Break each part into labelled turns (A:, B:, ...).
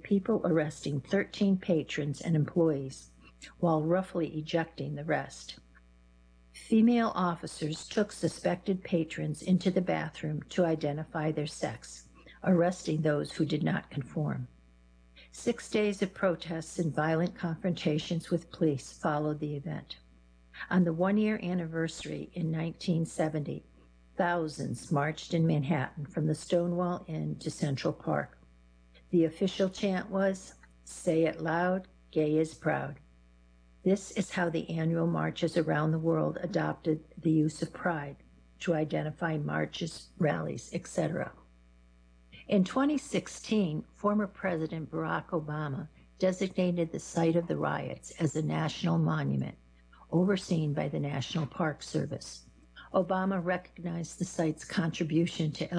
A: people arresting 13 patrons and employees while roughly ejecting the rest. Female officers took suspected patrons into the bathroom to identify their sex, arresting those who did not conform. 6 days of protests and violent confrontations with police followed the event. On the one-year anniversary in 1970, thousands marched in Manhattan from the Stonewall Inn to Central Park. The official chant was, "Say it loud, gay is proud." This is how the annual marches around the world adopted the use of pride to identify marches, rallies, etc. In 2016, former President Barack Obama designated the site of the riots as a national monument, overseen by the National Park Service. Obama recognized the site's contribution to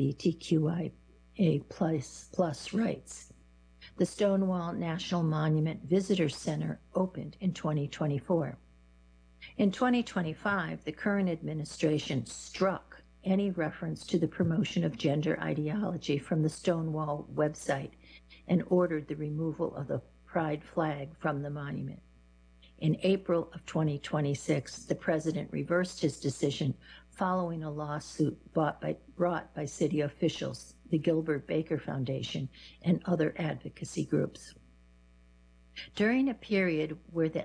A: LGBTQIA+ rights. The Stonewall National Monument Visitor Center opened in 2024. In 2025, the current administration struck any reference to the promotion of gender ideology from the Stonewall website and ordered the removal of the pride flag from the monument. In April of 2026, the president reversed his decision following a lawsuit brought by city officials, the Gilbert Baker Foundation, and other advocacy groups. During a period where the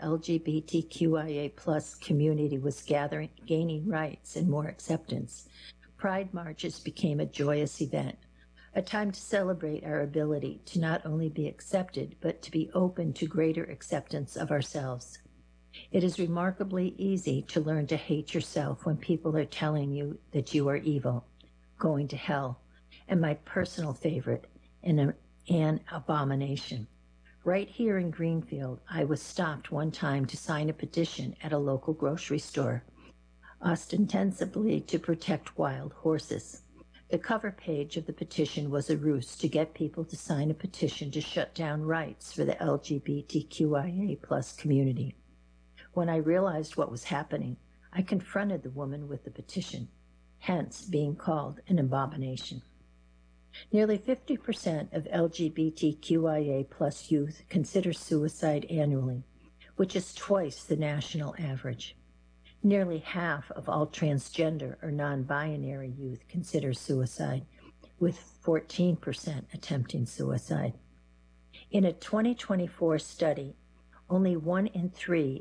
A: LGBTQIA+ community was gaining rights and more acceptance, Pride marches became a joyous event, a time to celebrate our ability to not only be accepted, but to be open to greater acceptance of ourselves. It is remarkably easy to learn to hate yourself when people are telling you that you are evil, going to hell, and my personal favorite, an abomination. Right here in Greenfield, I was stopped one time to sign a petition at a local grocery store, ostensibly to protect wild horses. The cover page of the petition was a ruse to get people to sign a petition to shut down rights for the LGBTQIA+ community. When I realized what was happening, I confronted the woman with the petition, hence being called an abomination. Nearly 50% of LGBTQIA+ youth consider suicide annually, which is twice the national average. Nearly half of all transgender or non-binary youth consider suicide, with 14% attempting suicide. In a 2024 study, only 1 in 3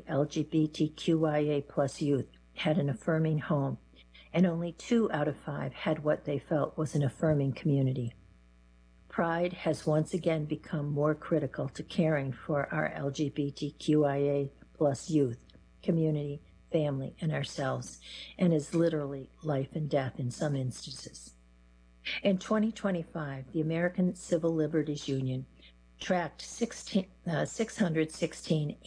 A: LGBTQIA+ youth had an affirming home, and only 2 out of 5 had what they felt was an affirming community. Pride has once again become more critical to caring for our LGBTQIA+ youth, community, family, and ourselves, and is literally life and death in some instances. In 2025, the American Civil Liberties Union tracked 616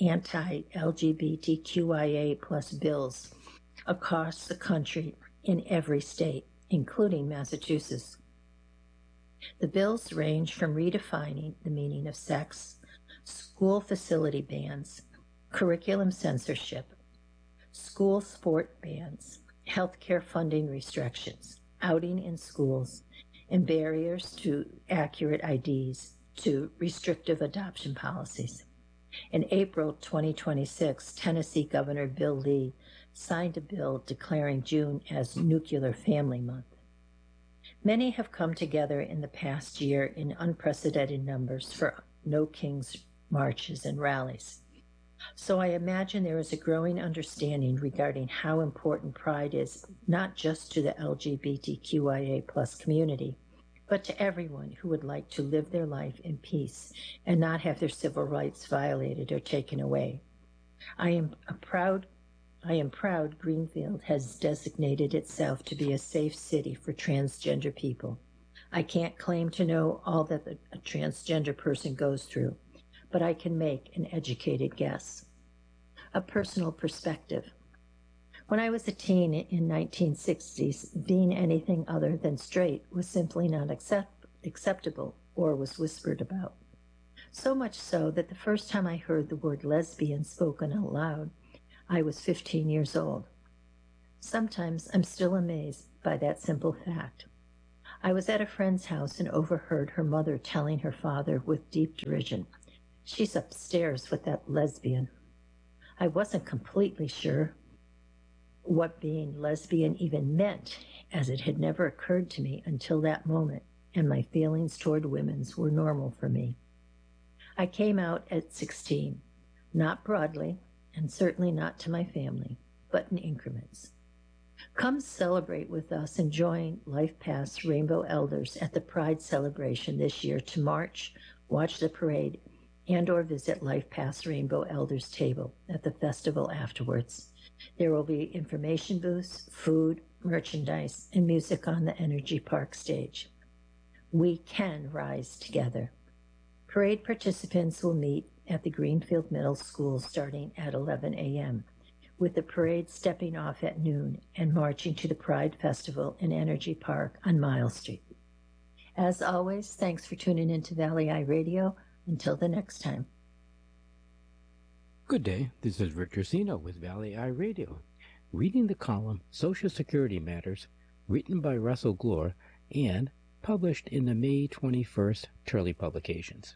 A: anti-LGBTQIA+ bills across the country in every state, including Massachusetts. The bills range from redefining the meaning of sex, school facility bans, curriculum censorship, school sport bans, healthcare funding restrictions, outing in schools, and barriers to accurate IDs, to restrictive adoption policies. In April 2026, Tennessee Governor Bill Lee signed a bill declaring June as Nuclear Family Month. Many have come together in the past year in unprecedented numbers for No Kings marches and rallies. So I imagine there is a growing understanding regarding how important Pride is, not just to the LGBTQIA+ community, but to everyone who would like to live their life in peace and not have their civil rights violated or taken away. I am proud Greenfield has designated itself to be a safe city for transgender people. I can't claim to know all that a transgender person goes through, but I can make an educated guess. A personal perspective. When I was a teen in 1960s, being anything other than straight was simply not acceptable or was whispered about. So much so that the first time I heard the word lesbian spoken out loud, I was 15 years old. Sometimes I'm still amazed by that simple fact. I was at a friend's house and overheard her mother telling her father with deep derision, "She's upstairs with that lesbian." I wasn't completely sure what being lesbian even meant, as it had never occurred to me until that moment, and my feelings toward women's were normal for me. I came out at 16, not broadly, and certainly not to my family, but in increments. Come celebrate with us and join Life Past Rainbow Elders at the Pride celebration this year to march, watch the parade, and or visit Life Past Rainbow Elders table at the festival afterwards. There will be information booths, food, merchandise, and music on the Energy Park stage. We can rise together. Parade participants will meet at the Greenfield Middle School starting at 11 a.m., with the parade stepping off at noon and marching to the Pride Festival in Energy Park on Miles Street. As always, thanks for tuning in to Valley Eye Radio. Until the next time.
B: Good day, this is Rick Ursino with Valley Eye Radio, reading the column Social Security Matters, written by Russell Glore and published in the May 21st Turley Publications.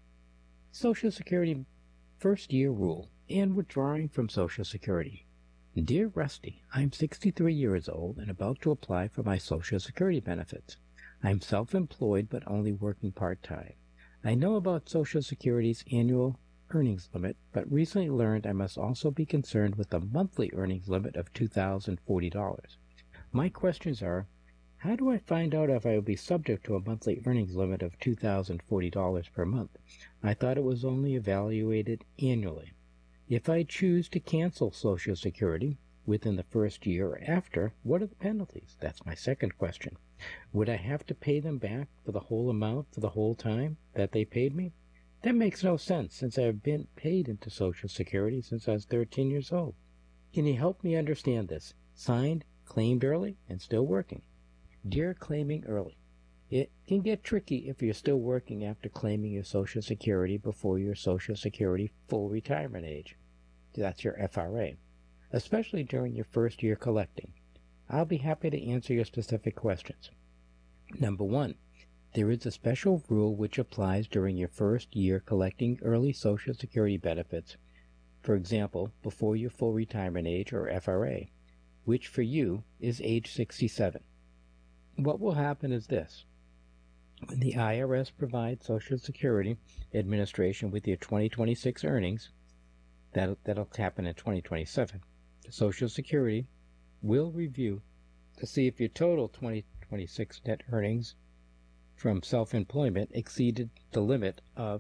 B: Social Security First Year Rule and Withdrawing from Social Security. Dear Rusty, I'm 63 years old and about to apply for my Social Security benefits. I'm self-employed but only working part-time. I know about Social Security's annual earnings limit, but recently learned I must also be concerned with the monthly earnings limit of $2,040. My questions are, how do I find out if I will be subject to a monthly earnings limit of $2,040 per month? I thought it was only evaluated annually. If I choose to cancel Social Security within the first year or after, what are the penalties? That's my second question. Would I have to pay them back for the whole amount for the whole time that they paid me? That makes no sense since I've been paid into Social Security since I was 13 years old. Can you help me understand this? Signed, claimed early, and still working. Dear Claiming Early, it can get tricky if you're still working after claiming your Social Security before your Social Security full retirement age. That's your FRA, especially during your first year collecting. I'll be happy to answer your specific questions. Number 1. There is a special rule which applies during your first year collecting early Social Security benefits, for example, before your full retirement age or FRA, which for you is age 67. What will happen is this. When the IRS provides Social Security Administration with your 2026 earnings, that'll happen in 2027, Social Security will review to see if your total 2026 net earnings from self-employment exceeded the limit of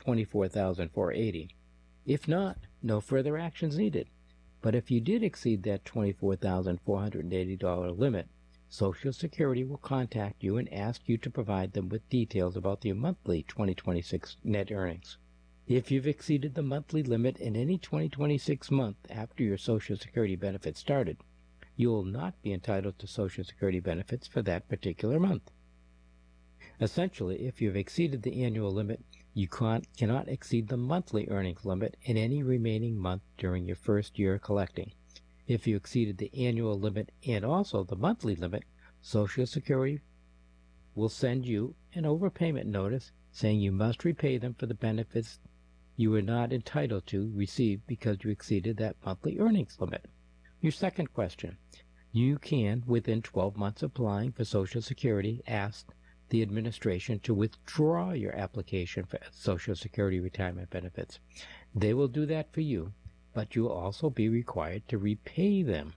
B: $24,480. If not, no further actions needed. But if you did exceed that $24,480 limit, Social Security will contact you and ask you to provide them with details about your monthly 2026 net earnings. If you've exceeded the monthly limit in any 2026 month after your Social Security benefits started, you will not be entitled to Social Security benefits for that particular month. Essentially, if you've exceeded the annual limit, you cannot exceed the monthly earnings limit in any remaining month during your first year collecting. If you exceeded the annual limit and also the monthly limit, Social Security will send you an overpayment notice saying you must repay them for the benefits you were not entitled to receive because you exceeded that monthly earnings limit. Your second question. You can, within 12 months of applying for Social Security, ask the administration to withdraw your application for Social Security retirement benefits. They will do that for you, but you will also be required to repay them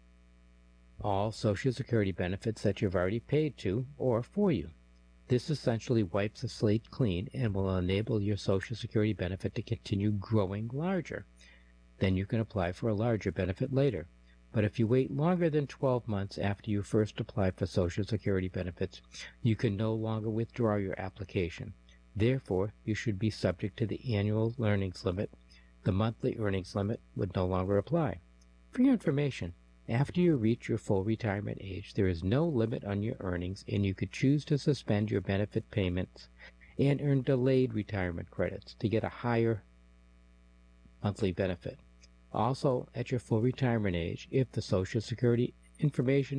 B: all Social Security benefits that you've already paid to or for you. This essentially wipes the slate clean and will enable your Social Security benefit to continue growing larger. Then you can apply for a larger benefit later. But if you wait longer than 12 months after you first apply for Social Security benefits, you can no longer withdraw your application. Therefore, you should be subject to the annual earnings limit. The monthly earnings limit would no longer apply. For your information, after you reach your full retirement age, there is no limit on your earnings, and you could choose to suspend your benefit payments and earn delayed retirement credits to get a higher monthly benefit. Also, at your full retirement age, if the Social Security information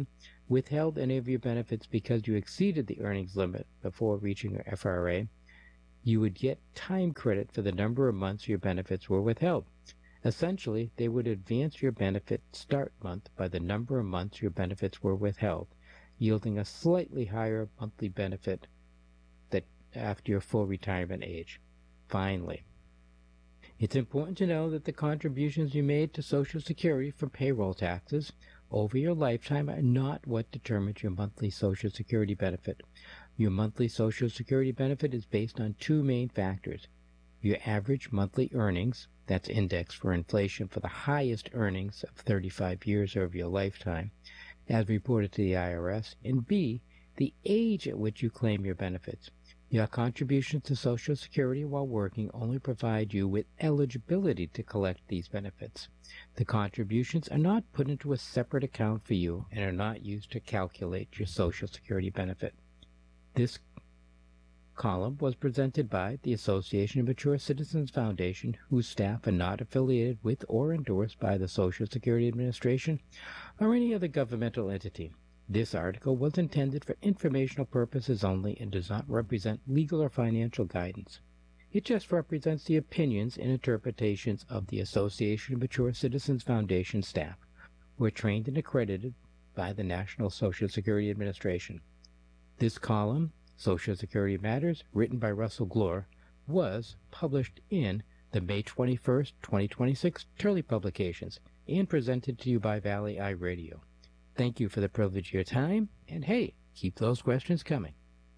B: withheld any of your benefits because you exceeded the earnings limit before reaching your FRA, you would get time credit for the number of months your benefits were withheld. Essentially, they would advance your benefit start month by the number of months your benefits were withheld, yielding a slightly higher monthly benefit that after your full retirement age. Finally, it's important to know that the contributions you made to Social Security from payroll taxes over your lifetime are not what determines your monthly Social Security benefit. Your monthly Social Security benefit is based on two main factors: your average monthly earnings, that's indexed for inflation for the highest earnings of 35 years over your lifetime, as reported to the IRS, and B, the age at which you claim your benefits. Your contributions to Social Security while working only provide you with eligibility to collect these benefits. The contributions are not put into a separate account for you and are not used to calculate your Social Security benefit. This column was presented by the Association of Mature Citizens Foundation, whose staff are not affiliated with or endorsed by the Social Security Administration or any other governmental entity. This article was intended for informational purposes only and does not represent legal or financial guidance. It just represents the opinions and interpretations of the Association of Mature Citizens Foundation staff, who are trained and accredited by the National Social Security Administration. This column, Social Security Matters, written by Russell Glore, was published in the May 21st, 2026 Turley Publications and presented to you by Valley Eye Radio. Thank you for the privilege of your time, and hey, keep those questions coming.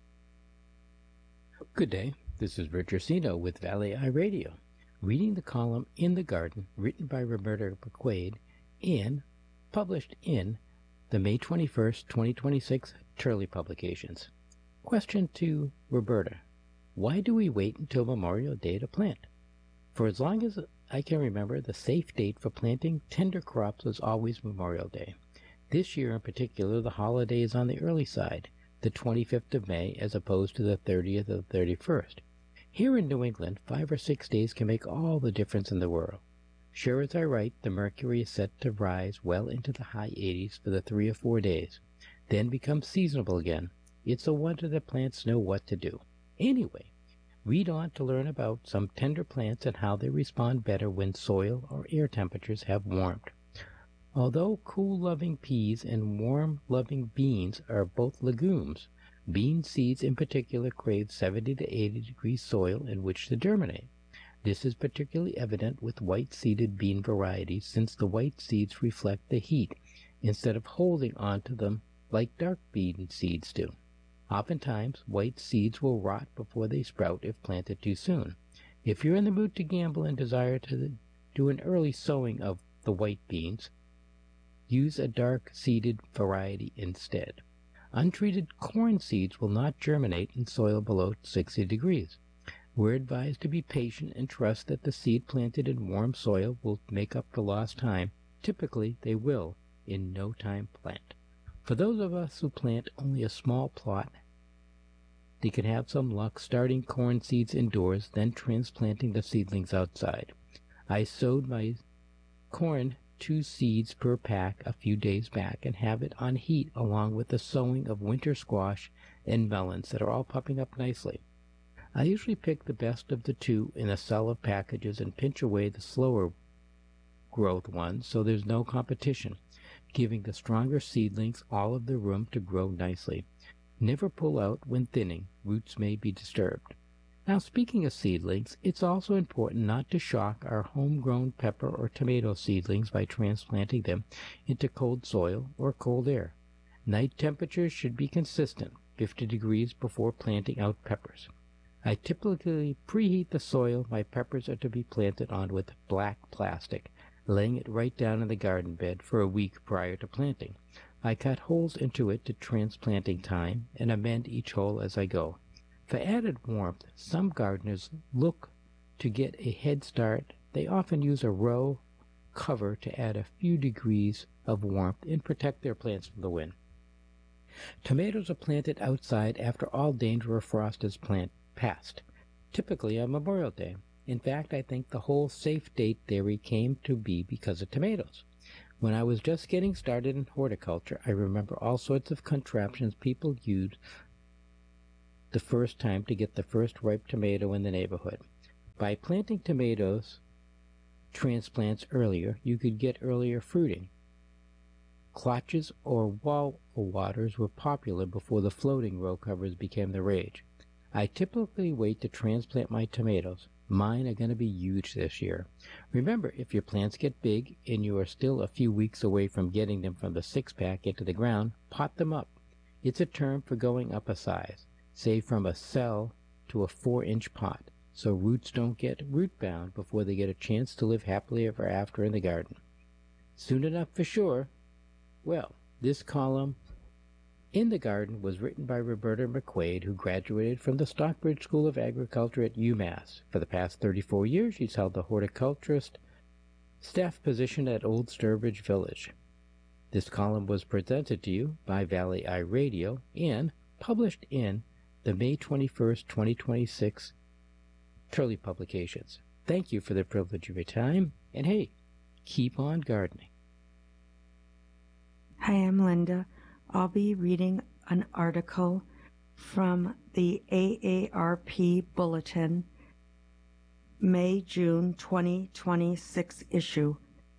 B: Good day, this is Rich Ursino with Valley Eye Radio, reading the column In the Garden, written by Roberta McQuaid and published in the May 21st, 2026 Turley Publications. Question to Roberta: why do we wait until Memorial Day to plant? For as long as I can remember, the safe date for planting tender crops was always Memorial Day. This year in particular, the holiday is on the early side, the 25th of May, as opposed to the 30th or the 31st. Here in New England, 5 or 6 days can make all the difference in the world. Sure as I write, the mercury is set to rise well into the high 80s for the 3 or 4 days, then become seasonable again. It's a wonder that plants know what to do. Anyway, read on to learn about some tender plants and how they respond better when soil or air temperatures have warmed. Although cool-loving peas and warm-loving beans are both legumes, bean seeds in particular crave 70 to 80 degree soil in which to germinate. This is particularly evident with white-seeded bean varieties, since the white seeds reflect the heat instead of holding onto them like dark bean seeds do. Oftentimes, white seeds will rot before they sprout if planted too soon. If you're in the mood to gamble and desire to do an early sowing of the white beans, use a dark-seeded variety instead. Untreated corn seeds will not germinate in soil below 60 degrees. We're advised to be patient and trust that the seed planted in warm soil will make up for lost time. Typically, they will in no time plant. For those of us who plant only a small plot, they can have some luck starting corn seeds indoors, then transplanting the seedlings outside. I sowed my corn 2 seeds per pack a few days back and have it on heat along with the sowing of winter squash and melons that are all popping up nicely. I usually pick the best of the two in a cell of packages and pinch away the slower growth ones so there's no competition, giving the stronger seedlings all of the room to grow nicely. Never pull out when thinning. Roots may be disturbed. Now, speaking of seedlings, it's also important not to shock our homegrown pepper or tomato seedlings by transplanting them into cold soil or cold air. Night temperatures should be consistent, 50 degrees before planting out peppers. I typically preheat the soil my peppers are to be planted on with black plastic, laying it right down in the garden bed for a week prior to planting. I cut holes into it to transplanting time and amend each hole as I go. For added warmth, some gardeners look to get a head start. They often use a row cover to add a few degrees of warmth and protect their plants from the wind. Tomatoes are planted outside after all danger of frost is passed, typically on Memorial Day. In fact, I think the whole safe date theory came to be because of tomatoes. When I was just getting started in horticulture, I remember all sorts of contraptions people used the first time to get the first ripe tomato in the neighborhood. By planting tomatoes transplants earlier, you could get earlier fruiting. Clutches or wall waters were popular before the floating row covers became the rage. I typically wait to transplant my tomatoes. Mine are going to be huge this year. Remember, if your plants get big and you are still a few weeks away from getting them from the six-pack into the ground, pot them up. It's a term for going up a size, say from a cell to a 4-inch pot, so roots don't get root-bound before they get a chance to live happily ever after in the garden. Soon enough for sure. Well, this column in the garden was written by Roberta McQuaid, who graduated from the Stockbridge School of Agriculture at UMass. For the past 34 years, she's held the horticulturist staff position at Old Sturbridge Village. This column was presented to you by Valley Eye Radio and published in the May 21st, 2026 Turley Publications. Thank you for the privilege of your time, and hey, keep on gardening.
C: Hi, I'm Linda. I'll be reading an article from the AARP Bulletin, May-June 2026 issue.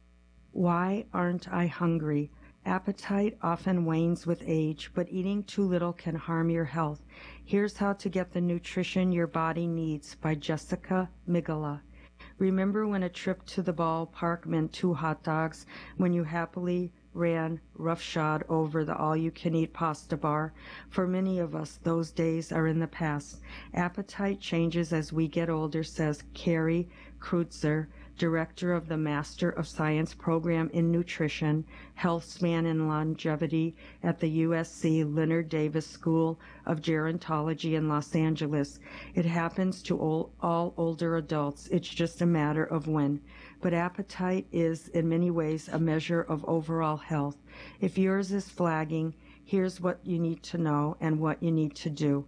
C: Why Aren't I Hungry? Appetite often wanes with age, but eating too little can harm your health. Here's how to get the nutrition your body needs by Jessica Migala. Remember when a trip to the ballpark meant 2 hot dogs when you happily ran roughshod over the all-you-can-eat pasta bar? For many of us, those days are in the past. Appetite changes as we get older, says Carrie Kreutzer, director of the Master of Science program in Nutrition, Health Span and Longevity at the USC Leonard Davis School of Gerontology in Los Angeles. It happens to all older adults. It's just a matter of when. But appetite is, in many ways, a measure of overall health. If yours is flagging, here's what you need to know and what you need to do.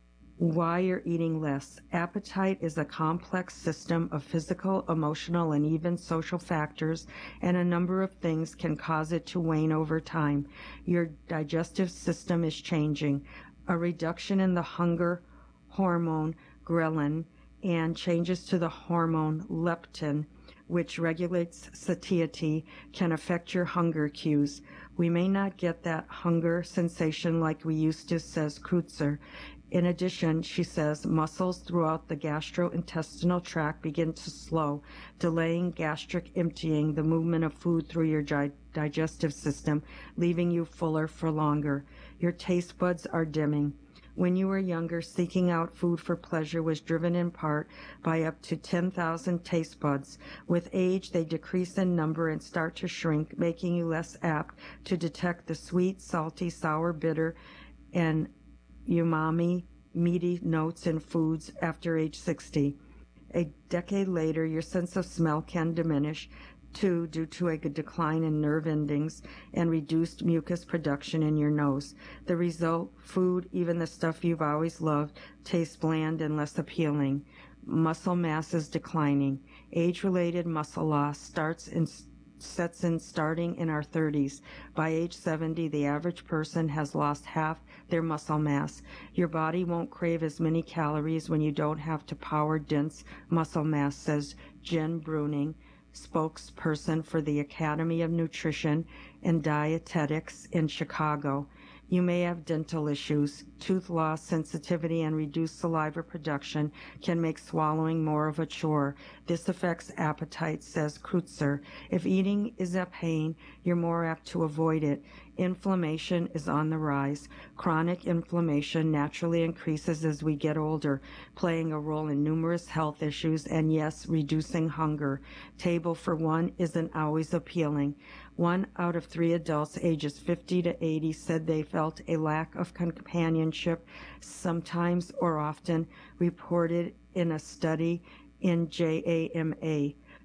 C: Why you're eating less. Appetite is a complex system of physical, emotional, and even social factors, and a number of things can cause it to wane over time. Your digestive system is changing. A reduction in the hunger hormone ghrelin and changes to the hormone leptin, which regulates satiety, can affect your hunger cues. We may not get that hunger sensation like we used to, says Kreutzer. In addition, she says, muscles throughout the gastrointestinal tract begin to slow, delaying gastric emptying, the movement of food through your digestive system, leaving you fuller for longer. Your taste buds are dimming. When you were younger, seeking out food for pleasure was driven in part by up to 10,000 taste buds. With age, they decrease in number and start to shrink, making you less apt to detect the sweet, salty, sour, bitter, and umami, meaty notes in foods after age 60. A decade later, your sense of smell can diminish, too, due to a decline in nerve endings and reduced mucus production in your nose. The result, food, even the stuff you've always loved, tastes bland and less appealing. Muscle mass is declining. Age-related muscle loss sets in starting in our 30s. By age 70, the average person has lost half their muscle mass. Your body won't crave as many calories when you don't have to power dense muscle mass, says Jen Bruning, spokesperson for the Academy of Nutrition and Dietetics in Chicago. You may have dental issues. Tooth loss, sensitivity, and reduced saliva production can make swallowing more of a chore. This affects appetite, says Kreutzer. If eating is a pain, you're more apt to avoid it. Inflammation is on the rise. Chronic inflammation naturally increases as we get older, playing a role in numerous health issues and, yes, reducing hunger. Table for one isn't always appealing. 1 out of 3 adults ages 50 to 80 said they felt a lack of companionship, sometimes or often, reported in a study in JAMA.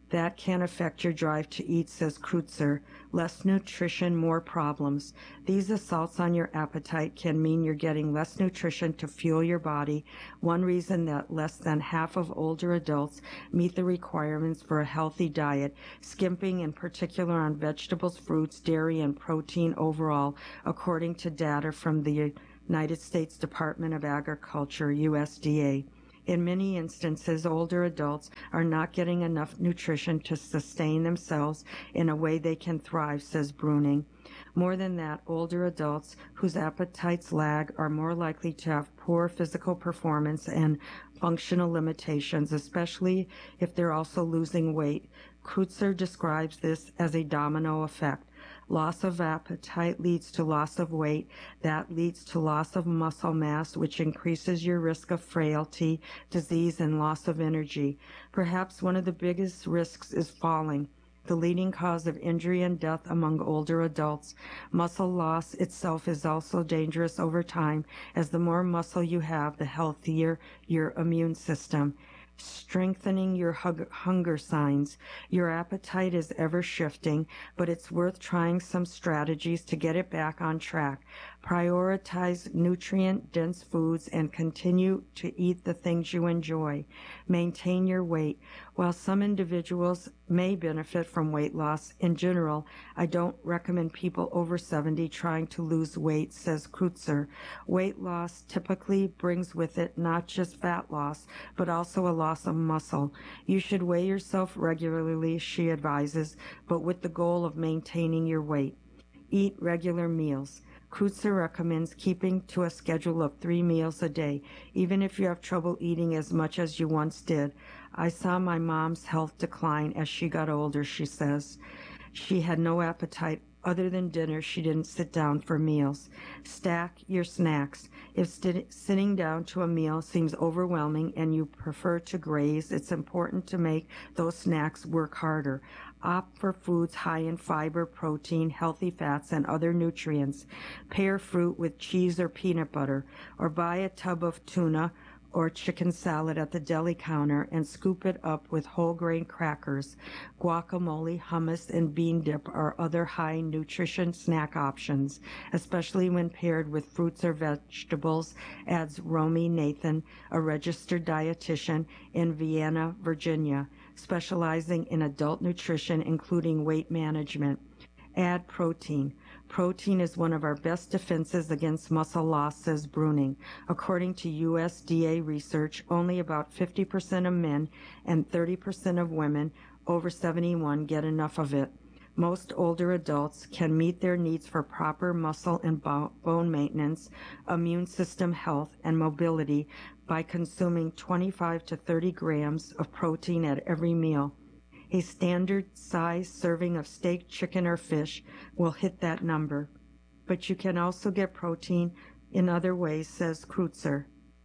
C: That can affect your drive to eat, says Kreutzer. Less nutrition, more problems. These assaults on your appetite can mean you're getting less nutrition to fuel your body. One reason that less than half of older adults meet the requirements for a healthy diet, skimping in particular on vegetables, fruits, dairy, and protein overall, according to data from the United States Department of Agriculture, USDA. In many instances, older adults are not getting enough nutrition to sustain themselves in a way they can thrive, says Bruning. More than that, older adults whose appetites lag are more likely to have poor physical performance and functional limitations, especially if they're also losing weight. Kreutzer describes this as a domino effect. Loss of appetite leads to loss of weight. That leads to loss of muscle mass, which increases your risk of frailty, disease, and loss of energy. Perhaps one of the biggest risks is falling, the leading cause of injury and death among older adults. Muscle loss itself is also dangerous over time, as the more muscle you have, the healthier your immune system. Strengthening your hunger signs. Your appetite is ever shifting, but it's worth trying some strategies to get it back on track. Prioritize nutrient-dense foods and continue to eat the things you enjoy. Maintain your weight. While some individuals may benefit from weight loss, in general, I don't recommend people over 70 trying to lose weight, says Kreutzer. Weight loss typically brings with it not just fat loss, but also a loss of muscle. You should weigh yourself regularly, she advises, but with the goal of maintaining your weight. Eat regular meals. Kreutzer recommends keeping to a schedule of 3 meals a day, even if you have trouble eating as much as you once did. I saw my mom's health decline as she got older, she says. She had no appetite. Other than dinner, she didn't sit down for meals. Stack your snacks. If sitting down to a meal seems overwhelming and you prefer to graze, it's important to make those snacks work harder. Opt for foods high in fiber, protein, healthy fats, and other nutrients. Pair fruit with cheese or peanut butter, or buy a tub of tuna or chicken salad at the deli counter and scoop it up with whole grain crackers. Guacamole, hummus, and bean dip are other high nutrition snack options, especially when paired with fruits or vegetables, adds Romy Nathan, a registered dietitian in Vienna, Virginia, specializing in adult nutrition, including weight management. Add protein. Protein is one of our best defenses against muscle loss, says Bruning. According to USDA research, only about 50% of men and 30% of women over 71 get enough of it. Most older adults can meet their needs for proper muscle and bone maintenance, immune system health, and mobility by consuming 25 to 30 grams of protein at every meal. A standard size serving of steak, chicken, or fish will hit that number. But you can also get protein in other ways, says Kreutzer.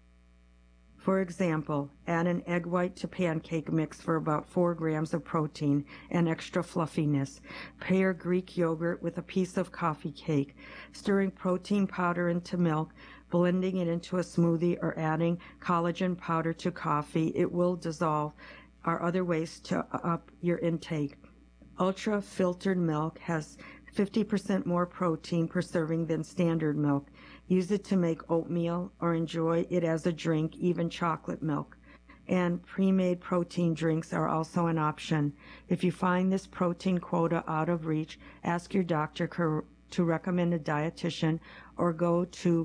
C: For example, add an egg white to pancake mix for about 4 grams of protein and extra fluffiness. Pair Greek yogurt with a piece of coffee cake. Stirring protein powder into milk, blending it into a smoothie, or adding collagen powder to coffee, it will dissolve, are other ways to up your intake. Ultra-filtered milk has 50% more protein per serving than standard milk. Use it to make oatmeal or enjoy it as a drink, even chocolate milk. And pre-made protein drinks are also an option. If you find this protein quota out of reach, ask your doctor to recommend a dietitian or go to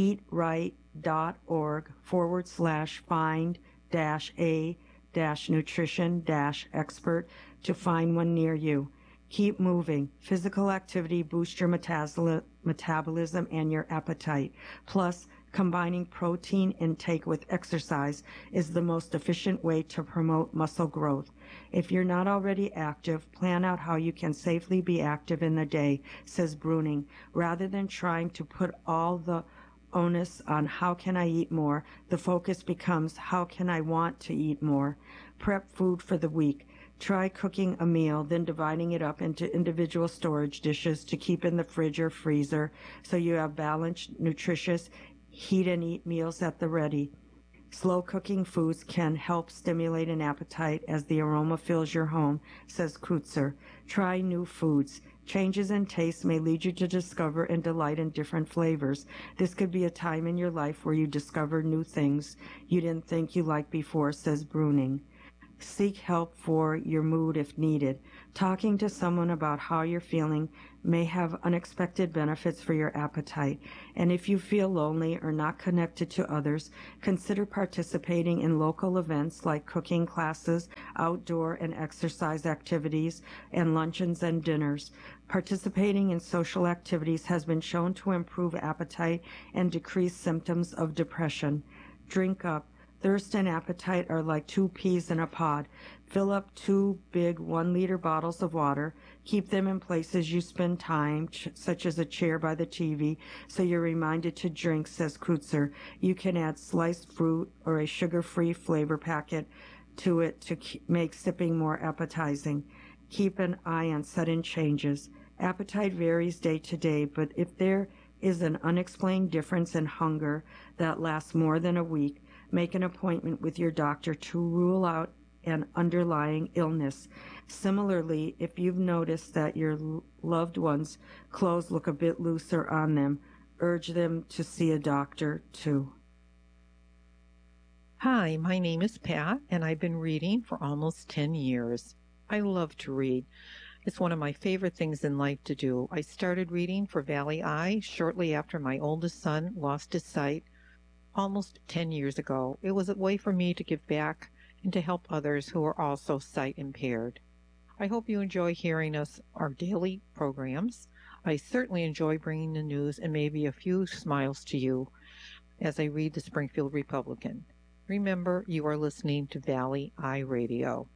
C: eatright.org/find-a-nutrition-expert to find one near you. Keep moving. Physical activity boosts your metabolism and your appetite. Plus, combining protein intake with exercise is the most efficient way to promote muscle growth. If you're not already active, plan out how you can safely be active in the day, says Bruning. Rather than trying to put all the onus on how can I eat more, the focus becomes how can I want to eat more. Prep food for the week. Try cooking a meal, then dividing it up into individual storage dishes to keep in the fridge or freezer so you have balanced, nutritious, heat and eat meals at the ready. Slow cooking foods can help stimulate an appetite as the aroma fills your home, says Kreutzer. Try new foods. Changes in taste may lead you to discover and delight in different flavors. This could be a time in your life where you discover new things you didn't think you liked before, says Bruning. Seek help for your mood if needed. Talking to someone about how you're feeling may have unexpected benefits for your appetite. And if you feel lonely or not connected to others, consider participating in local events like cooking classes, outdoor and exercise activities, and luncheons and dinners. Participating in social activities has been shown to improve appetite and decrease symptoms of depression. Drink up. Thirst and appetite are like two peas in a pod. Fill up 2 big 1-liter bottles of water. Keep them in places you spend time, such as a chair by the TV, so you're reminded to drink, says Kreutzer. You can add sliced fruit or a sugar-free flavor packet to it to make sipping more appetizing. Keep an eye on sudden changes. Appetite varies day to day, but if there is an unexplained difference in hunger that lasts more than a week, make an appointment with your doctor to rule out an underlying illness. Similarly, if you've noticed that your loved one's clothes look a bit looser on them, urge them to see a doctor too.
D: Hi, my name is Pat, and I've been reading for almost 10 years. I love to read. It's one of my favorite things in life to do. I started reading for Valley Eye shortly after my oldest son lost his sight almost 10 years ago. It was a way for me to give back and to help others who are also sight impaired. I hope you enjoy hearing our daily programs. I certainly enjoy bringing the news and maybe a few smiles to you as I read the Springfield Republican. Remember, you are listening to Valley Eye Radio.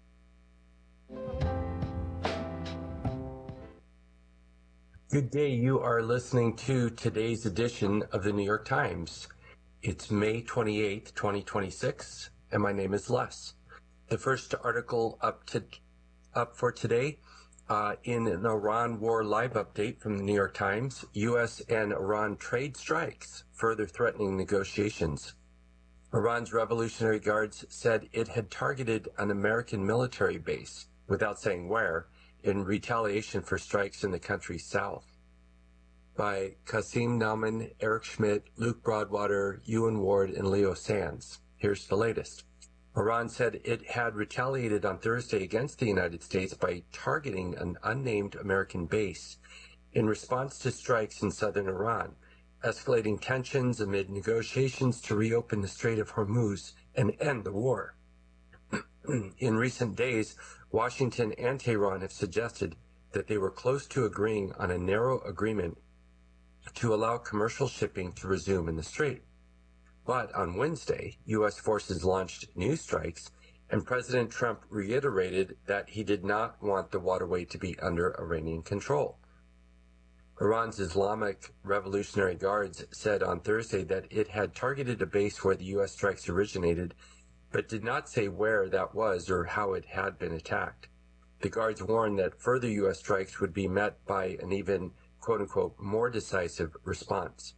E: Good day. You are listening to today's edition of the New York Times. It's May 28th, 2026, and my name is Les. The first article up for today in an Iran war live update from the New York Times. U.S. and Iran trade strikes, further threatening negotiations. Iran's Revolutionary Guards said it had targeted an American military base, without saying where, in retaliation for strikes in the country's south. By Kasim Nauman, Eric Schmidt, Luke Broadwater, Ewan Ward, and Leo Sands. Here's the latest. Iran said it had retaliated on Thursday against the United States by targeting an unnamed American base in response to strikes in southern Iran, escalating tensions amid negotiations to reopen the Strait of Hormuz and end the war. In recent days, Washington and Tehran have suggested that they were close to agreeing on a narrow agreement to allow commercial shipping to resume in the strait. But on Wednesday, U.S. forces launched new strikes, and President Trump reiterated that he did not want the waterway to be under Iranian control. Iran's Islamic Revolutionary Guards said on Thursday that it had targeted a base where the U.S. strikes originated, but did not say where that was or how it had been attacked. The Guards warned that further U.S. strikes would be met by an even, quote-unquote, more decisive response.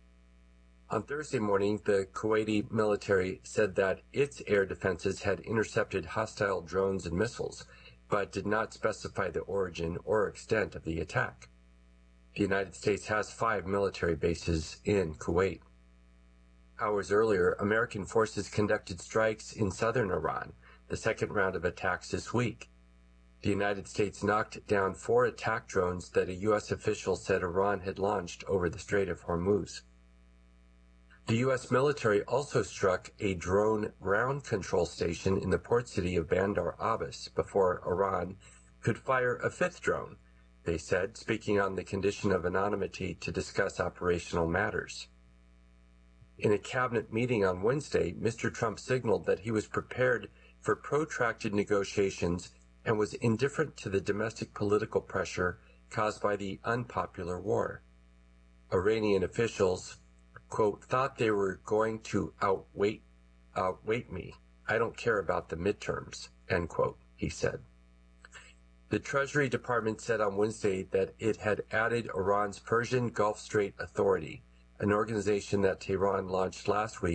E: On Thursday morning, the Kuwaiti military said that its air defenses had intercepted hostile drones and missiles, but did not specify the origin or extent of the attack. The United States has 5 military bases in Kuwait. Hours earlier, American forces conducted strikes in southern Iran, the second round of attacks this week. The United States knocked down 4 attack drones that a U.S. official said Iran had launched over the Strait of Hormuz. The U.S. military also struck a drone ground control station in the port city of Bandar Abbas before Iran could fire a 5th drone, they said, speaking on the condition of anonymity to discuss operational matters. In a cabinet meeting on Wednesday, Mr. Trump signaled that he was prepared for protracted negotiations and was indifferent to the domestic political pressure caused by the unpopular war. Iranian officials, quote, thought they were going to outwait me. I don't care about the midterms, end quote, he said. The Treasury Department said on Wednesday that it had added Iran's Persian Gulf Strait Authority, an organization that Tehran launched last week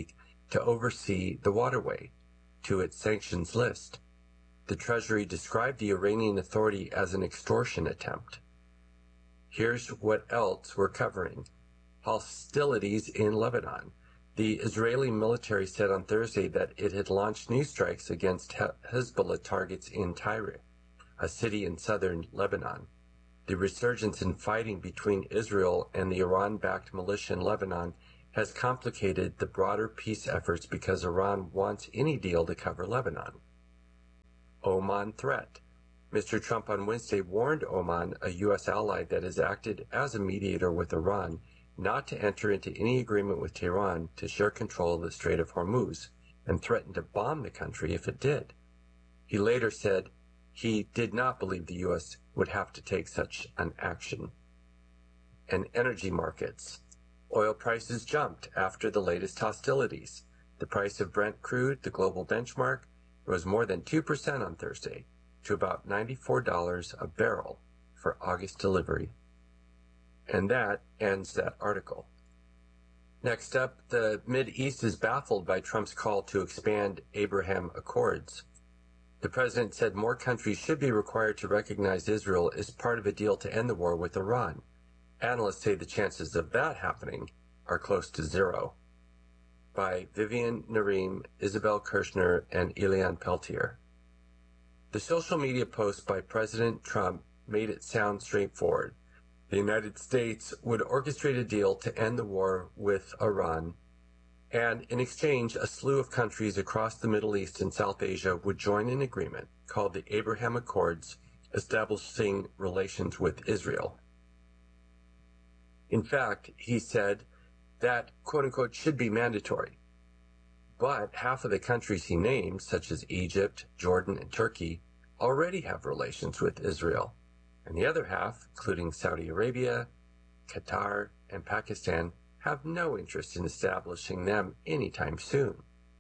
E: to oversee the waterway to its sanctions list. The Treasury described the Iranian Authority as an extortion attempt. Here's what else we're covering. Hostilities in Lebanon. The Israeli military said on Thursday that it had launched new strikes against Hezbollah targets in Tyre, a city in southern Lebanon. The resurgence in fighting between Israel and the Iran-backed militia in Lebanon has complicated the broader peace efforts because Iran wants any deal to cover Lebanon. Oman threat. Mr. Trump on Wednesday warned Oman, a U.S. ally that has acted as a mediator with Iran, not to enter into any agreement with Tehran to share control of the Strait of Hormuz, and threatened to bomb the country if it did. He later said he did not believe the U.S. would have to take such an action. And energy markets. Oil prices jumped after the latest hostilities. The price of Brent crude, the global benchmark, rose more than 2% on Thursday to about $94 a barrel for August delivery. And that ends that article. Next up, the Mideast is baffled by Trump's call to expand Abraham Accords. The president said more countries should be required to recognize Israel as part of a deal to end the war with Iran. Analysts say the chances of that happening are close to zero. By Vivian Nareem, Isabel Kirshner, and Elian Peltier. The social media post by President Trump made it sound straightforward. The United States would orchestrate a deal to end the war with Iran, and in exchange, a slew of countries across the Middle East and South Asia would join an agreement called the Abraham Accords, establishing relations with Israel. In fact, he said that, quote-unquote, should be mandatory. But half of the countries he named, such as Egypt, Jordan, and Turkey, already have relations with Israel. And the other half, including Saudi Arabia, Qatar, and Pakistan, have no interest in establishing them anytime soon.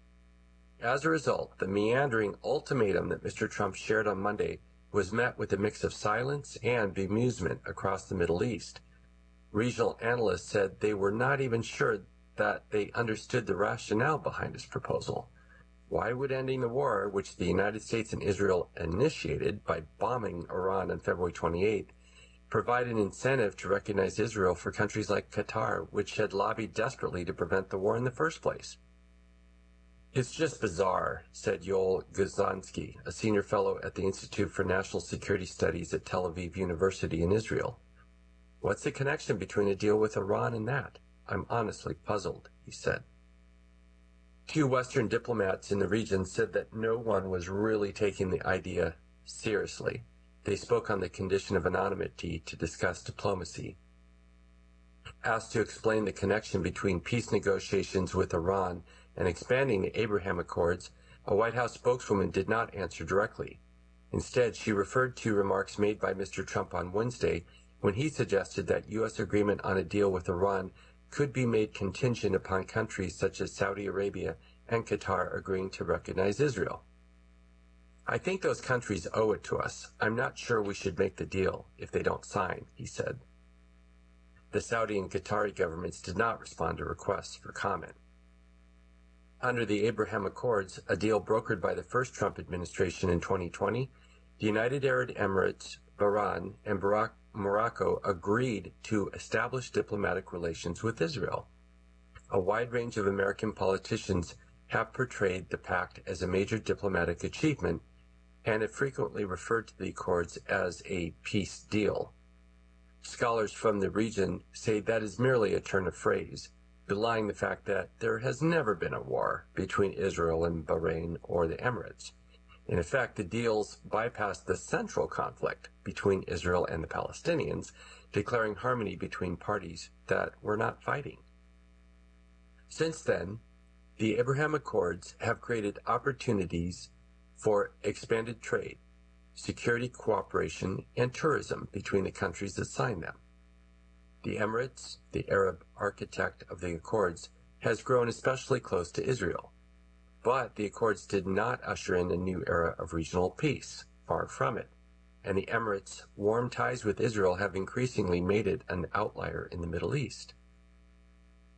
E: As a result, the meandering ultimatum that Mr. Trump shared on Monday was met with a mix of silence and bemusement across the Middle East. Regional analysts said they were not even sure that they understood the rationale behind his proposal. Why would ending the war, which the United States and Israel initiated by bombing Iran on February 28th, provide an incentive to recognize Israel for countries like Qatar, which had lobbied desperately to prevent the war in the first place? It's just bizarre, said Yoel Gazansky, a senior fellow at the Institute for National Security Studies at Tel Aviv University in Israel. What's the connection between a deal with Iran and that? I'm honestly puzzled, he said. 2 Western diplomats in the region said that no one was really taking the idea seriously. They spoke on the condition of anonymity to discuss diplomacy. Asked to explain the connection between peace negotiations with Iran and expanding the Abraham Accords, a White House spokeswoman did not answer directly. Instead, she referred to remarks made by Mr. Trump on Wednesday when he suggested that U.S. agreement on a deal with Iran could be made contingent upon countries such as Saudi Arabia and Qatar agreeing to recognize Israel. I think those countries owe it to us. I'm not sure we should make the deal if they don't sign, he said. The Saudi and Qatari governments did not respond to requests for comment. Under the Abraham Accords, a deal brokered by the first Trump administration in 2020, the United Arab Emirates, Bahrain, and Morocco agreed to establish diplomatic relations with Israel. A wide range of American politicians have portrayed the pact as a major diplomatic achievement and have frequently referred to the accords as a peace deal. Scholars from the region say that is merely a turn of phrase, belying the fact that there has never been a war between Israel and Bahrain or the Emirates. In effect, the deals bypassed the central conflict between Israel and the Palestinians, declaring harmony between parties that were not fighting. Since then, the Abraham Accords have created opportunities for expanded trade, security cooperation, and tourism between the countries that signed them. The Emirates, the Arab architect of the Accords, has grown especially close to Israel. But the Accords did not usher in a new era of regional peace, far from it, and the Emirates' warm ties with Israel have increasingly made it an outlier in the Middle East.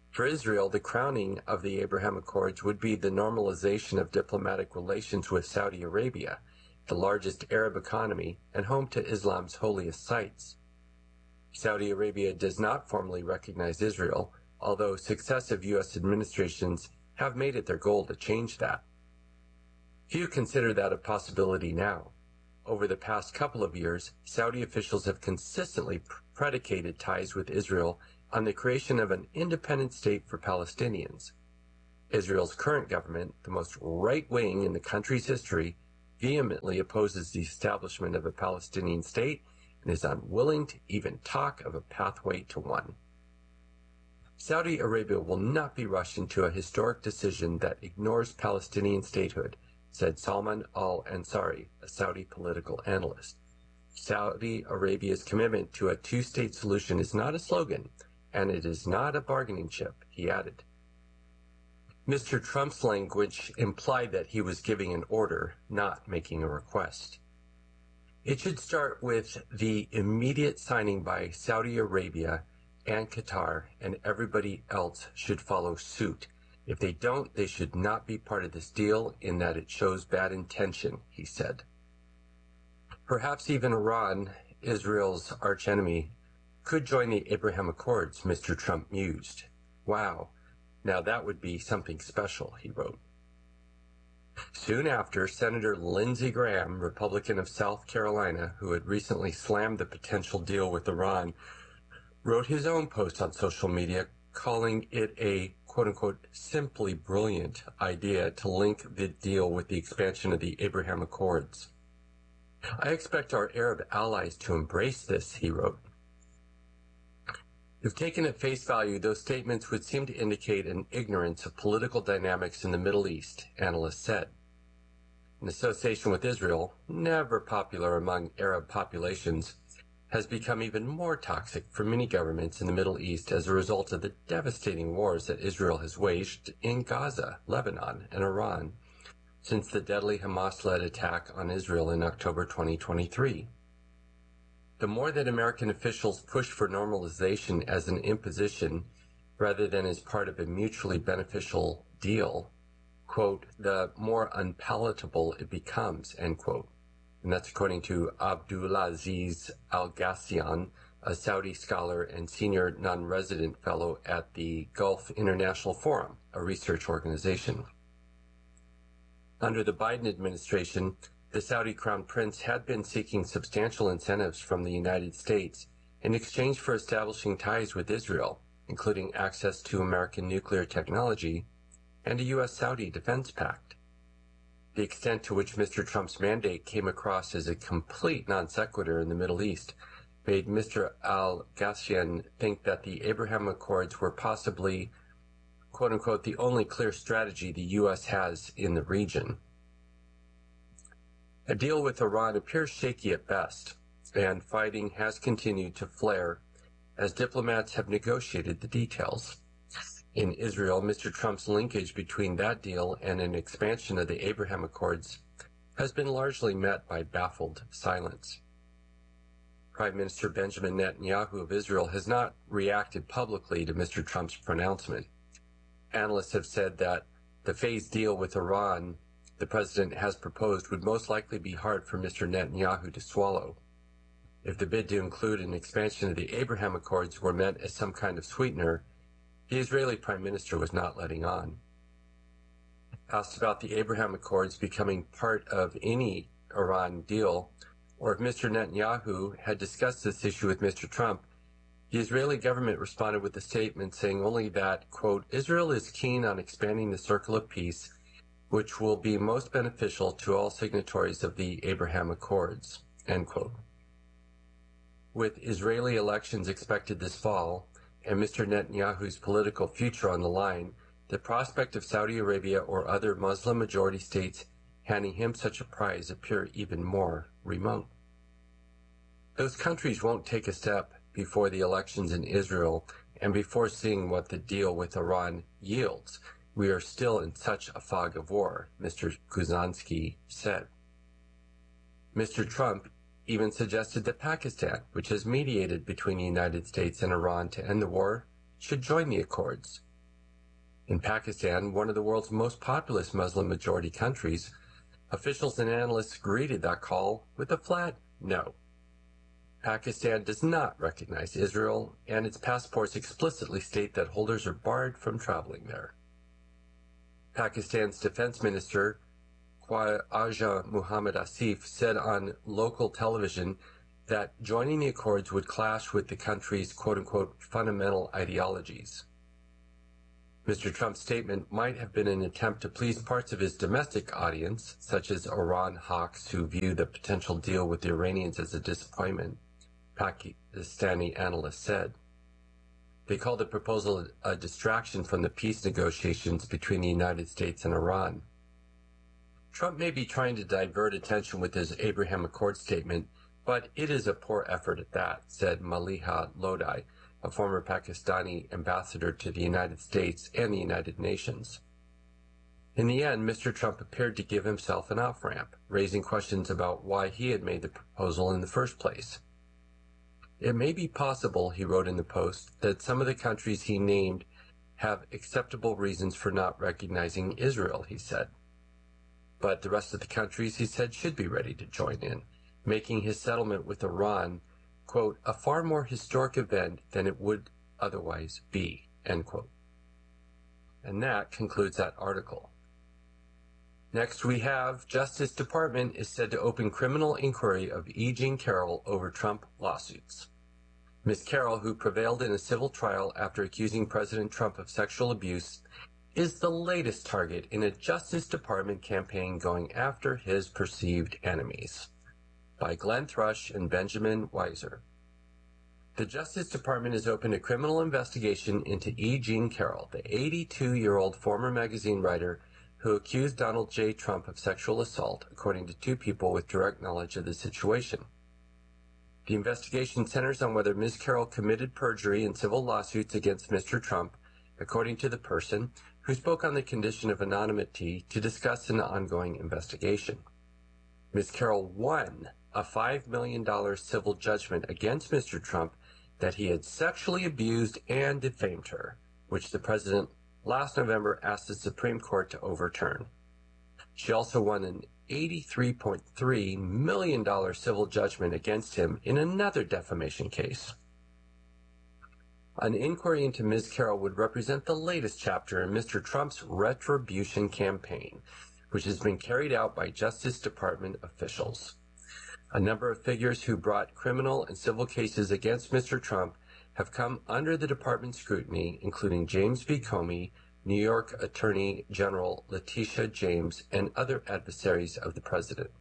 E: For Israel, the crowning of the Abraham Accords would be the normalization of diplomatic relations with Saudi Arabia, the largest Arab economy and home to Islam's holiest sites. Saudi Arabia does not formally recognize Israel, although successive U.S. administrations have made it their goal to change that. Few consider that a possibility now. Over the past couple of years, Saudi officials have consistently predicated ties with Israel on the creation of an independent state for Palestinians. Israel's current government, the most right-wing in the country's history, vehemently opposes the establishment of a Palestinian state and is unwilling to even talk of a pathway to one. Saudi Arabia will not be rushed into a historic decision that ignores Palestinian statehood, said Salman al-Ansari, a Saudi political analyst. Saudi Arabia's commitment to a two-state solution is not a slogan, and it is not a bargaining chip, he added. Mr. Trump's language implied that he was giving an order, not making a request. It should start with the immediate signing by Saudi Arabia and Qatar, and everybody else should follow suit. If they don't, they should not be part of this deal in that it shows bad intention, he said. Perhaps even Iran, Israel's archenemy, could join the Abraham Accords, Mr. Trump mused. Wow, now that would be something special, he wrote. Soon after, Senator Lindsey Graham, Republican of South Carolina, who had recently slammed the potential deal with Iran, wrote his own post on social media calling it a quote-unquote simply brilliant idea to link the deal with the expansion of the Abraham Accords. I expect our Arab allies to embrace this, he wrote. If taken at face value, those statements would seem to indicate an ignorance of political dynamics in the Middle East, analysts said. An association with Israel, never popular among Arab populations, has become even more toxic for many governments in the Middle East as a result of the devastating wars that Israel has waged in Gaza, Lebanon, and Iran since the deadly Hamas-led attack on Israel in October 2023. The more that American officials push for normalization as an imposition rather than as part of a mutually beneficial deal, quote, the more unpalatable it becomes, end quote. And that's according to Abdulaziz Al-Ghassian, a Saudi scholar and senior non-resident fellow at the Gulf International Forum, a research organization. Under the Biden administration, the Saudi Crown Prince had been seeking substantial incentives from the United States in exchange for establishing ties with Israel, including access to American nuclear technology and a U.S.-Saudi defense pact. The extent to which Mr. Trump's mandate came across as a complete non sequitur in the Middle East made Mr. Al-Ghassian think that the Abraham Accords were possibly, quote-unquote, the only clear strategy the U.S. has in the region. A deal with Iran appears shaky at best, and fighting has continued to flare as diplomats have negotiated the details. In Israel, Mr. Trump's linkage between that deal and an expansion of the Abraham Accords has been largely met by baffled silence. Prime Minister Benjamin Netanyahu of Israel has not reacted publicly to Mr. Trump's pronouncement. Analysts have said that the phased deal with Iran the president has proposed would most likely be hard for Mr. Netanyahu to swallow. If the bid to include an expansion of the Abraham Accords were meant as some kind of sweetener, the Israeli Prime Minister was not letting on. Asked about the Abraham Accords becoming part of any Iran deal, or if Mr. Netanyahu had discussed this issue with Mr. Trump, the Israeli government responded with a statement saying only that, quote, Israel is keen on expanding the circle of peace, which will be most beneficial to all signatories of the Abraham Accords, end quote. With Israeli elections expected this fall, and Mr. Netanyahu's political future on the line, the prospect of Saudi Arabia or other Muslim-majority states handing him such a prize appear even more remote. Those countries won't take a step before the elections in Israel and before seeing what the deal with Iran yields. We are still in such a fog of war, Mr. Kuzansky said. Mr. Trump even suggested that Pakistan, which has mediated between the United States and Iran to end the war, should join the accords. In Pakistan, one of the world's most populous Muslim-majority countries, officials and analysts greeted that call with a flat no. Pakistan does not recognize Israel, and its passports explicitly state that holders are barred from traveling there. Pakistan's defense minister, Khwaja Muhammad Asif, said on local television that joining the accords would clash with the country's quote-unquote fundamental ideologies. Mr. Trump's statement might have been an attempt to please parts of his domestic audience, such as Iran hawks who view the potential deal with the Iranians as a disappointment, Pakistani analysts said. They called the proposal a distraction from the peace negotiations between the United States and Iran. Trump may be trying to divert attention with his Abraham Accord statement, but it is a poor effort at that, said Maliha Lodhi, a former Pakistani ambassador to the United States and the United Nations. In the end, Mr. Trump appeared to give himself an off-ramp, raising questions about why he had made the proposal in the first place. It may be possible, he wrote in the Post, that some of the countries he named have acceptable reasons for not recognizing Israel, he said. But the rest of the countries, he said, should be ready to join in, making his settlement with Iran, quote, a far more historic event than it would otherwise be, end quote. And that concludes that article. Next we have Justice Department is said to open criminal inquiry of E. Jean Carroll over Trump lawsuits. Ms. Carroll, who prevailed in a civil trial after accusing President Trump of sexual abuse, is the latest target in a Justice Department campaign going after his perceived enemies. By Glenn Thrush and Benjamin Weiser. The Justice Department has opened a criminal investigation into E. Jean Carroll, the 82-year-old former magazine writer who accused Donald J. Trump of sexual assault, according to two people with direct knowledge of the situation. The investigation centers on whether Ms. Carroll committed perjury in civil lawsuits against Mr. Trump, according to the person who spoke on the condition of anonymity to discuss an ongoing investigation. Ms. Carroll won a $5 million civil judgment against Mr. Trump that he had sexually abused and defamed her, which the president last November asked the Supreme Court to overturn. She also won an $83.3 million civil judgment against him in another defamation case. An inquiry into Ms. Carroll would represent the latest chapter in Mr. Trump's retribution campaign, which has been carried out by Justice Department officials. A number of figures who brought criminal and civil cases against Mr. Trump have come under the department's scrutiny, including James B. Comey, New York Attorney General Letitia James, and other adversaries of the president.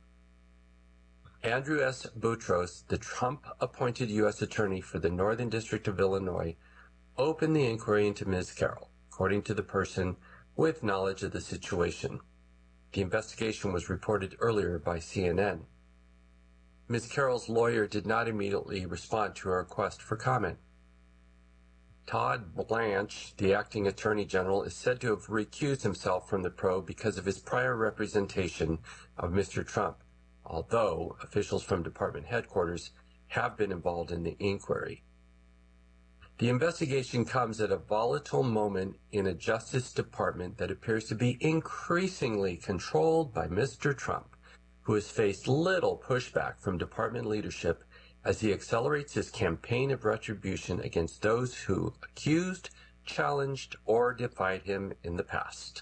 E: Andrew S. Boutros, the Trump-appointed U.S. Attorney for the Northern District of Illinois, opened the inquiry into Ms. Carroll, according to the person with knowledge of the situation. The investigation was reported earlier by CNN. Ms. Carroll's lawyer did not immediately respond to a request for comment. Todd Blanche, the acting attorney general, is said to have recused himself from the probe because of his prior representation of Mr. Trump, although officials from department headquarters have been involved in the inquiry. The investigation comes at a volatile moment in a Justice Department that appears to be increasingly controlled by Mr. Trump, who has faced little pushback from department leadership as he accelerates his campaign of retribution against those who accused, challenged, or defied him in the past.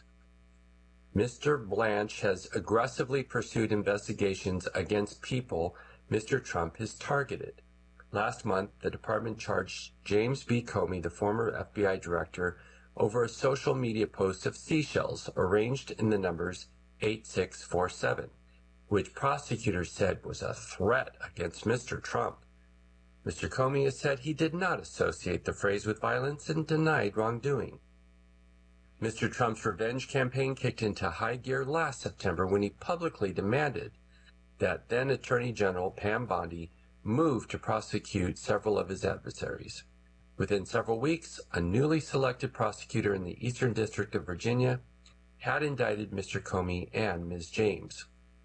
E: Mr. Blanche has aggressively pursued investigations against people Mr. Trump has targeted. Last month, the department charged James B. Comey, the former FBI director, over a social media post of seashells arranged in the numbers 8647. Which prosecutors said was a threat against Mr. Trump. Mr. Comey has said he did not associate the phrase with violence and denied wrongdoing. Mr. Trump's revenge campaign kicked into high gear last September when he publicly demanded that then Attorney General Pam Bondi move to prosecute several of his adversaries. Within several weeks, a newly selected prosecutor in the Eastern District of Virginia had indicted Mr. Comey and Ms. James.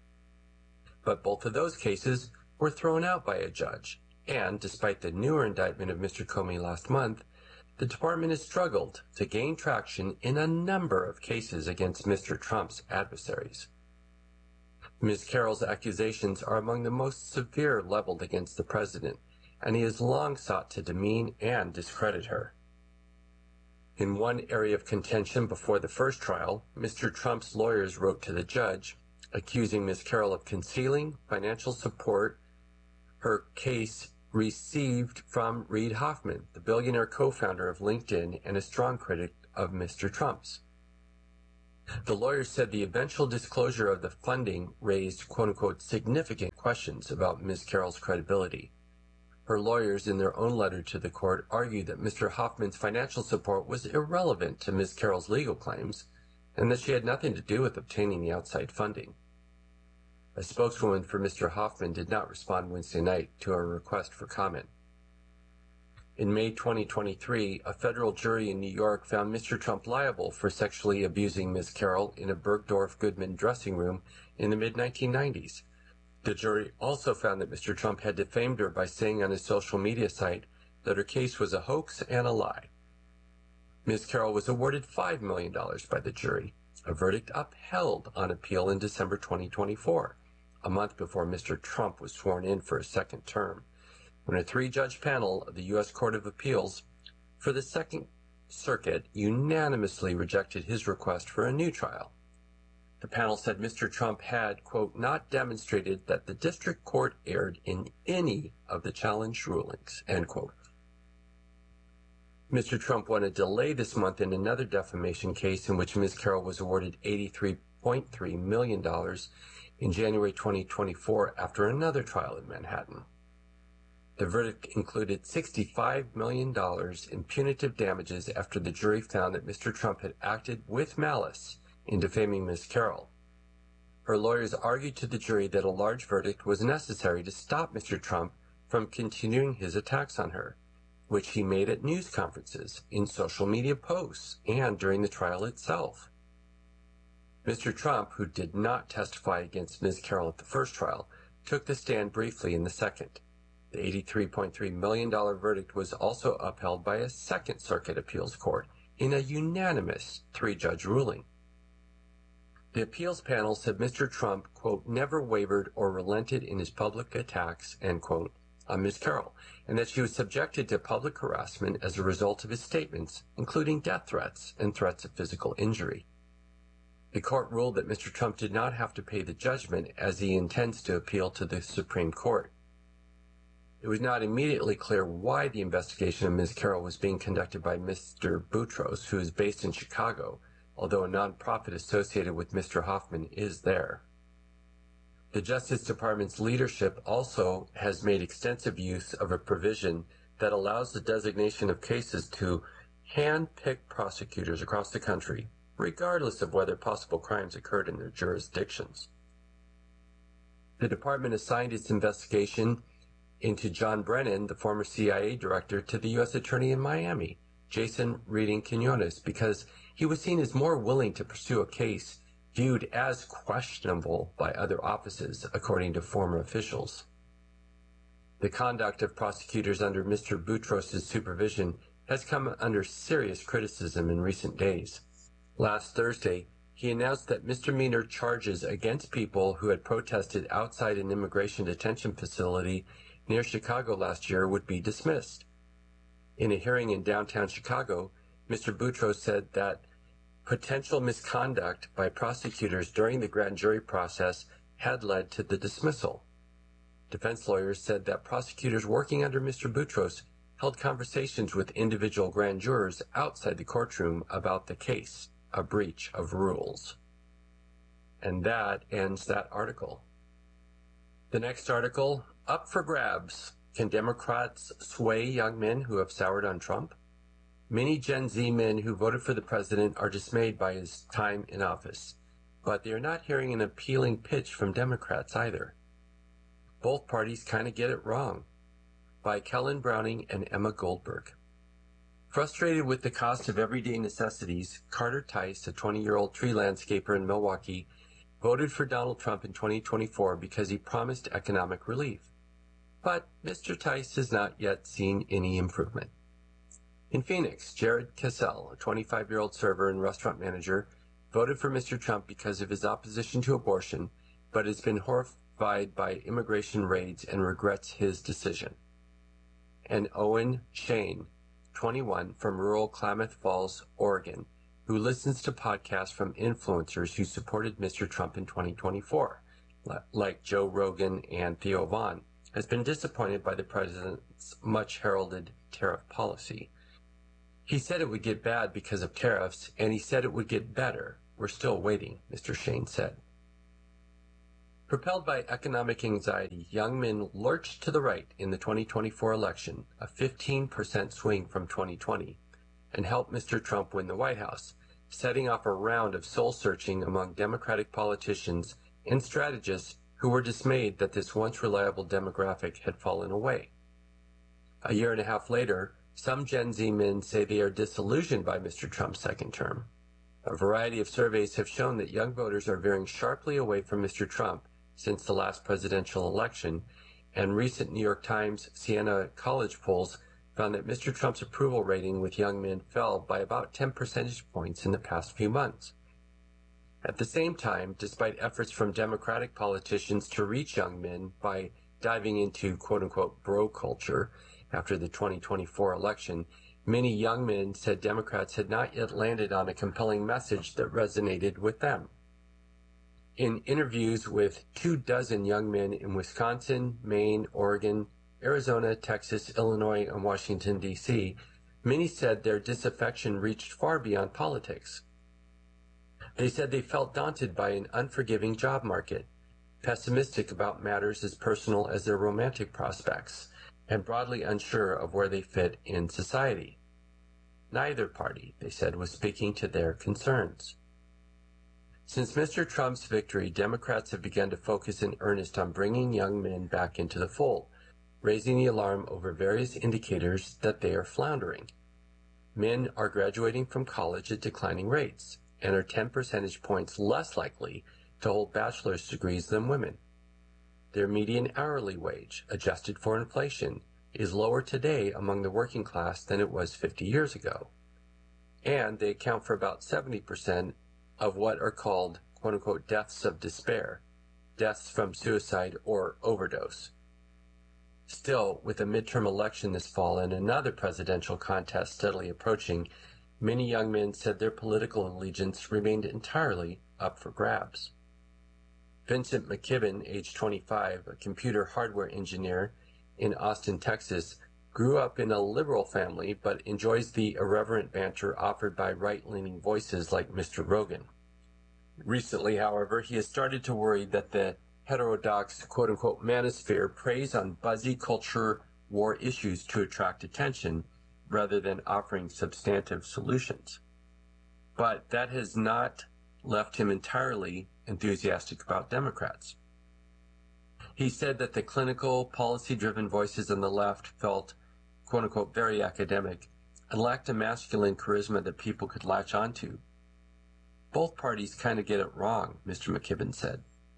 E: But both of those cases were thrown out by a judge, and despite the newer indictment of Mr. Comey last month, the department has struggled to gain traction in a number of cases against Mr. Trump's adversaries. Ms. Carroll's accusations are among the most severe leveled against the president, and he has long sought to demean and discredit her. In one area of contention before the first trial, Mr. Trump's lawyers wrote to the judge, accusing Ms. Carroll of concealing financial support her case received from Reid Hoffman, the billionaire co-founder of LinkedIn and a strong critic of Mr. Trump's. The lawyers said the eventual disclosure of the funding raised, quote-unquote, significant questions about Ms. Carroll's credibility. Her lawyers, in their own letter to the court, argued that Mr. Hoffman's financial support was irrelevant to Ms. Carroll's legal claims and that she had nothing to do with obtaining the outside funding. A spokeswoman for Mr. Hoffman did not respond Wednesday night to a request for comment. In May 2023, a federal jury in New York found Mr. Trump liable for sexually abusing Ms. Carroll in a Bergdorf Goodman dressing room in the mid-1990s. The jury also found that Mr. Trump had defamed her by saying on his social media site that her case was a hoax and a lie. Ms. Carroll was awarded $5 million by the jury, a verdict upheld on appeal in December 2024, a month before Mr. Trump was sworn in for a second term, when a three-judge panel of the U.S. Court of Appeals for the Second Circuit unanimously rejected his request for a new trial. The panel said Mr. Trump had, quote, not demonstrated that the district court erred in any of the challenged rulings, end quote. Mr. Trump won a delay this month in another defamation case in which Ms. Carroll was awarded $83.3 million in January 2024 after another trial in Manhattan. The verdict included $65 million in punitive damages after the jury found that Mr. Trump had acted with malice in defaming Ms. Carroll. Her lawyers argued to the jury that a large verdict was necessary to stop Mr. Trump from continuing his attacks on her, which he made at news conferences, in social media posts, and during the trial itself. Mr. Trump, who did not testify against Ms. Carroll at the first trial, took the stand briefly in the second. The $83.3 million verdict was also upheld by a Second Circuit appeals court in a unanimous three-judge ruling. The appeals panel said Mr. Trump, quote, never wavered or relented in his public attacks, end quote, on Ms. Carroll, and that she was subjected to public harassment as a result of his statements, including death threats and threats of physical injury. The court ruled that Mr. Trump did not have to pay the judgment as he intends to appeal to the Supreme Court. It was not immediately clear why the investigation of Ms. Carroll was being conducted by Mr. Boutros, who is based in Chicago, although a nonprofit associated with Mr. Hoffman is there. The Justice Department's leadership also has made extensive use of a provision that allows the designation of cases to hand-pick prosecutors across the country, regardless of whether possible crimes occurred in their jurisdictions. The department assigned its investigation into John Brennan, the former CIA director, to the U.S. Attorney in Miami, Jason Reading Quinones, because he was seen as more willing to pursue a case viewed as questionable by other offices, according to former officials. The conduct of prosecutors under Mr. Boutros' supervision has come under serious criticism in recent days. Last Thursday, he announced that misdemeanor charges against people who had protested outside an immigration detention facility near Chicago last year would be dismissed. In a hearing in downtown Chicago, Mr. Boutros said that potential misconduct by prosecutors during the grand jury process had led to the dismissal. Defense lawyers said that prosecutors working under Mr. Boutros held conversations with individual grand jurors outside the courtroom about the case, a breach of rules. And that ends that article. The next article, up for grabs. Can Democrats sway young men who have soured on Trump? Many Gen Z men who voted for the president are dismayed by his time in office, but they are not hearing an appealing pitch from Democrats either. Both parties kind of get it wrong. By Kellen Browning and Emma Goldberg. Frustrated with the cost of everyday necessities, Carter Tice, a 20-year-old tree landscaper in Milwaukee, voted for Donald Trump in 2024 because he promised economic relief. But Mr. Tice has not yet seen any improvement. In Phoenix, Jared Cassell, a 25-year-old server and restaurant manager, voted for Mr. Trump because of his opposition to abortion, but has been horrified by immigration raids and regrets his decision. And Owen Shane, 21, from rural Klamath Falls, Oregon, who listens to podcasts from influencers who supported Mr. Trump in 2024, like Joe Rogan and Theo Vaughn, has been disappointed by the president's much-heralded tariff policy. He said it would get bad because of tariffs, and he said it would get better. We're still waiting, Mr. Shane said. Propelled by economic anxiety, young men lurched to the right in the 2024 election, a 15% swing from 2020, and helped Mr. Trump win the White House, setting off a round of soul-searching among Democratic politicians and strategists who were dismayed that this once reliable demographic had fallen away. A year and a half later, some Gen Z men say they are disillusioned by Mr. Trump's second term. A variety of surveys have shown that young voters are veering sharply away from Mr. Trump since the last presidential election, and recent New York Times Siena College polls found that Mr. Trump's approval rating with young men fell by about 10 percentage points in the past few months. At the same time, despite efforts from Democratic politicians to reach young men by diving into quote-unquote bro culture after the 2024 election, many young men said Democrats had not yet landed on a compelling message that resonated with them. In interviews with 24 young men in Wisconsin, Maine, Oregon, Arizona, Texas, Illinois, and Washington, D.C., many said their disaffection reached far beyond politics. They said they felt daunted by an unforgiving job market, pessimistic about matters as personal as their romantic prospects, and broadly unsure of where they fit in society. Neither party, they said, was speaking to their concerns. Since Mr. Trump's victory, Democrats have begun to focus in earnest on bringing young men back into the fold, raising the alarm over various indicators that they are floundering. Men are graduating from college at declining rates and are 10 percentage points less likely to hold bachelor's degrees than women. Their median hourly wage, adjusted for inflation, is lower today among the working class than it was 50 years ago. And they account for about 70% of what are called, quote-unquote, deaths of despair, deaths from suicide or overdose. Still, with a midterm election this fall and another presidential contest steadily approaching, many young men said their political allegiance remained entirely up for grabs. Vincent McKibben, age 25, a computer hardware engineer in Austin, Texas, grew up in a liberal family but enjoys the irreverent banter offered by right-leaning voices like Mr. Rogan. Recently, however, he has started to worry that the heterodox quote-unquote manosphere preys on buzzy culture war issues to attract attention rather than offering substantive solutions. But that has not left him entirely enthusiastic about Democrats. He said that the clinical, policy-driven voices on the left felt, quote-unquote, very academic and lacked a masculine charisma that people could latch onto. Both parties kind of get it wrong, Mr. McKibben said.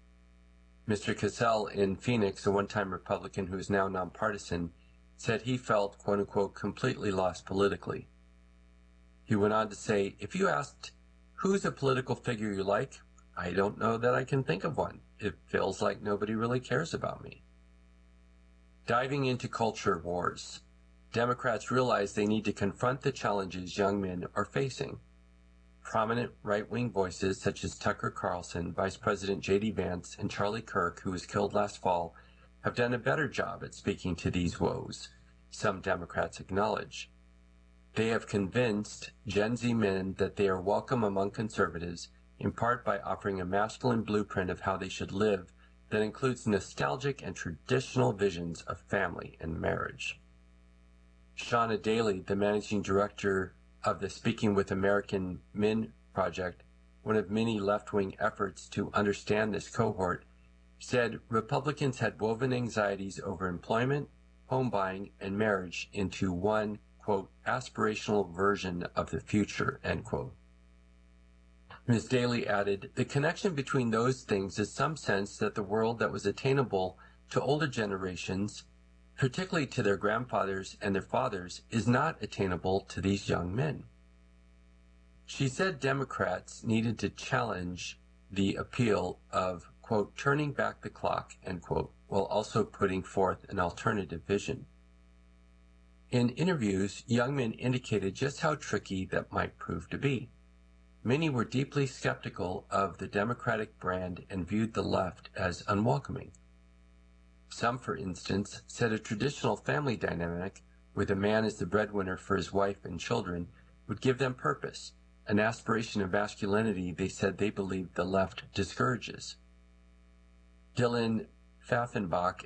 E: Mr. Cassell in Phoenix, a one-time Republican who is now nonpartisan, said he felt, quote-unquote, completely lost politically. He went on to say, if you asked, who's a political figure you like? I don't know that I can think of one. It feels like nobody really cares about me. Diving into culture wars, Democrats realize they need to confront the challenges young men are facing. Prominent right-wing voices such as Tucker Carlson, Vice President J.D. Vance, and Charlie Kirk, who was killed last fall, have done a better job at speaking to these woes, some Democrats acknowledge. They have convinced Gen Z men that they are welcome among conservatives, in part by offering a masculine blueprint of how they should live that includes nostalgic and traditional visions of family and marriage. Shauna Daly, the managing director of the Speaking with American Men Project, one of many left-wing efforts to understand this cohort, said Republicans had woven anxieties over employment, home buying, and marriage into one, quote, aspirational version of the future, end quote. Ms. Daly added, the connection between those things is some sense that the world that was attainable to older generations particularly to their grandfathers and their fathers, is not attainable to these young men. She said Democrats needed to challenge the appeal of, quote, turning back the clock, end quote, while also putting forth an alternative vision. In interviews, young men indicated just how tricky that might prove to be. Many were deeply skeptical of the Democratic brand and viewed the left as unwelcoming. Some, for instance, said a traditional family dynamic where the man is the breadwinner for his wife and children would give them purpose, an aspiration of masculinity they said they believed the left discourages. Dylan Pfaffenbach,